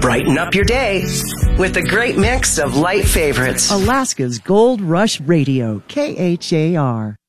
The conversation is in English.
Brighten up your day with a great mix of light favorites. Alaska's Gold Rush Radio, KHAR.